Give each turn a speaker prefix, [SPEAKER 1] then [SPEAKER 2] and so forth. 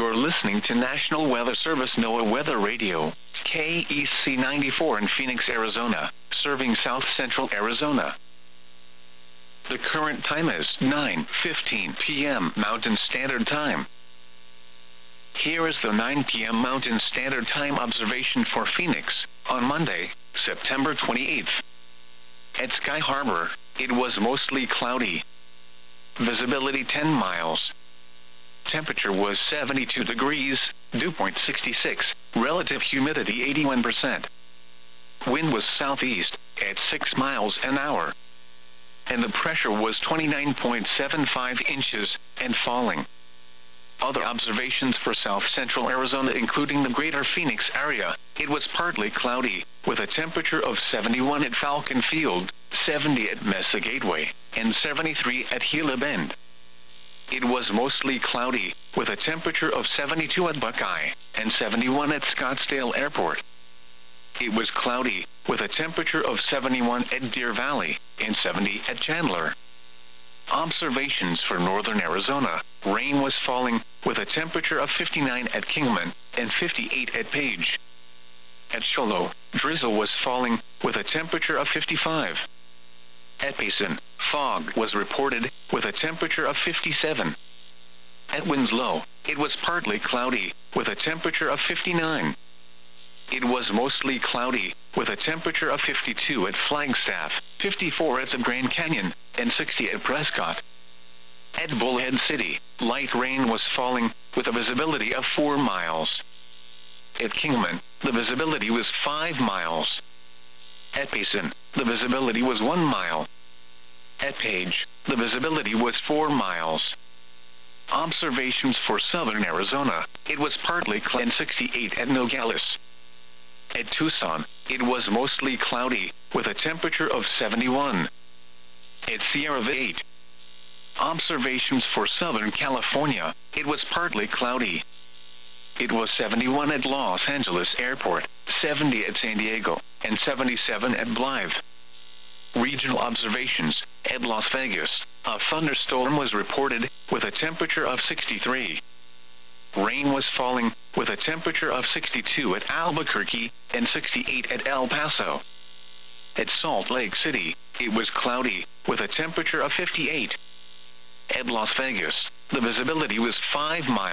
[SPEAKER 1] You're listening to National Weather Service NOAA Weather Radio, KEC 94 in Phoenix, Arizona, serving South Central Arizona. The current time is 9:15 p.m. Mountain Standard Time. Here is the 9 p.m. Mountain Standard Time observation for Phoenix, on Monday, September 28th. At Sky Harbor, it was mostly cloudy. Visibility 10 miles. Temperature was 72 degrees, dew point 66, relative humidity 81%. Wind was southeast, at 6 miles an hour. And the pressure was 29.75 inches, and falling. Other observations for South Central Arizona including the greater Phoenix area, it was partly cloudy, with a temperature of 71 at Falcon Field, 70 at Mesa Gateway, and 73 at Gila Bend. It was mostly cloudy, with a temperature of 72 at Buckeye, and 71 at Scottsdale Airport. It was cloudy, with a temperature of 71 at Deer Valley, and 70 at Chandler. Observations for northern Arizona, rain was falling, with a temperature of 59 at Kingman, and 58 at Page. At Shoalo, drizzle was falling, with a temperature of 55. At Payson, fog was reported, with a temperature of 57. At Winslow, it was partly cloudy, with a temperature of 59. It was mostly cloudy, with a temperature of 52 at Flagstaff, 54 at the Grand Canyon, and 60 at Prescott. At Bullhead City, light rain was falling, with a visibility of 4 miles. At Kingman, the visibility was 5 miles. At Payson, the visibility was 1 mile. At Page, the visibility was 4 miles. Observations for southern Arizona, it was partly cloudy, 68 at Nogales. At Tucson, it was mostly cloudy, with a temperature of 71. At Sierra Vista, observations for Southern California, it was partly cloudy. It was 71 at Los Angeles Airport, 70 at San Diego, and 77 at Blythe. Regional observations, at Las Vegas, a thunderstorm was reported, with a temperature of 63. Rain was falling, with a temperature of 62 at Albuquerque, and 68 at El Paso. At Salt Lake City, it was cloudy, with a temperature of 58. At Las Vegas, the visibility was 5 miles.